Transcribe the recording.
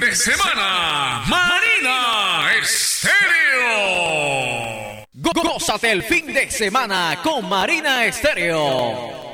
de semana, Marina Estéreo. Gózate el fin de semana con Marina Estéreo.